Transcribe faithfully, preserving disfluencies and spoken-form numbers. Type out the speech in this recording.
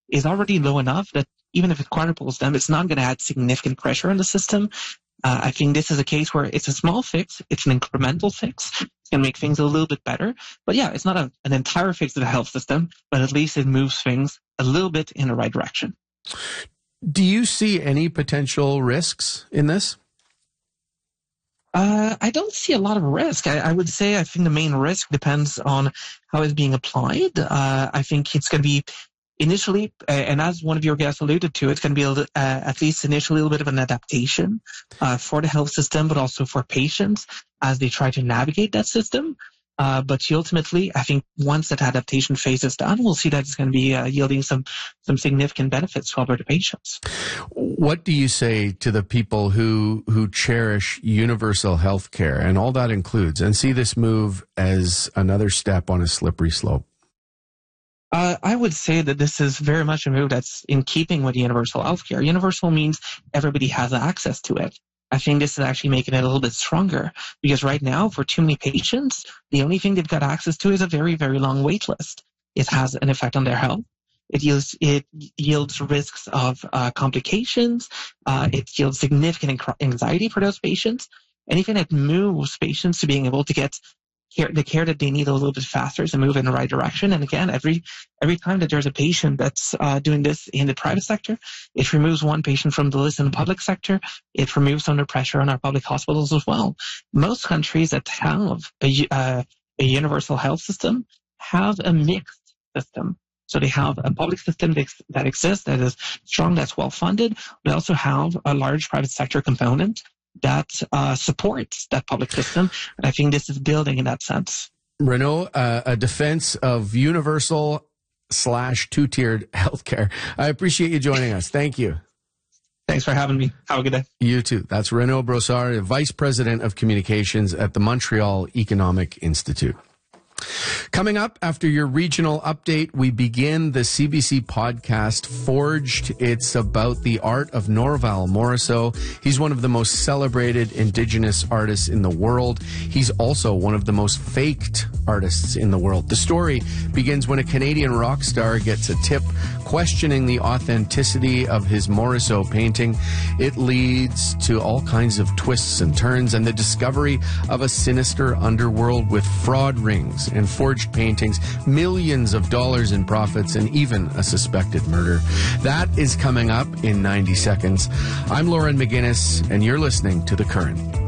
is already low enough that even if it quadruples them, it's not going to add significant pressure on the system. Uh, I think this is a case where it's a small fix. It's an incremental fix. It's going to make things a little bit better. But yeah, it's not a, an entire fix of the health system, but at least it moves things a little bit in the right direction. Do you see any potential risks in this? Uh, I don't see a lot of risk. I, I would say I think the main risk depends on how it's being applied. Uh, I think it's going to be initially, uh, and as one of your guests alluded to, it's going to be a little, uh, at least initially a little bit of an adaptation uh, for the health system, but also for patients as they try to navigate that system. Uh, but ultimately, I think once that adaptation phase is done, we'll see that it's going to be uh, yielding some some significant benefits to Alberta patients. What do you say to the people who who cherish universal health care and all that includes, and see this move as another step on a slippery slope? Uh, I would say that this is very much a move that's in keeping with universal healthcare. Universal means everybody has access to it. I think this is actually making it a little bit stronger because right now, for too many patients, the only thing they've got access to is a very, very long wait list. It has an effect on their health. It yields, it yields risks of uh, complications. Uh, it yields significant anxiety for those patients. Anything that moves patients to being able to get care, the care that they need a little bit faster is a move in the right direction. And again, every every time that there's a patient that's uh, doing this in the private sector, it removes one patient from the list in the public sector. It removes some of the pressure on our public hospitals as well. Most countries that have a, uh, a universal health system have a mixed system. So they have a public system that exists, that is strong, that's well-funded. They also have a large private sector component that uh, supports that public system. And I think this is building in that sense. Renaud, uh, a defense of universal slash two-tiered healthcare. I appreciate you joining us. Thank you. Thanks for having me. Have a good day. You too. That's Renaud Brossard, Vice President of Communications at the Montreal Economic Institute. Coming up after your regional update, we begin the C B C podcast Forged. It's about the art of Norval Morrisseau. He's one of the most celebrated Indigenous artists in the world. He's also one of the most faked artists in the world. The story begins when a Canadian rock star gets a tip questioning the authenticity of his Morrisseau painting. It leads to all kinds of twists and turns and the discovery of a sinister underworld with fraud rings and forged paintings, millions of dollars in profits, and even a suspected murder. That is coming up in ninety seconds. I'm Lauren McGinnis, and you're listening to The Current.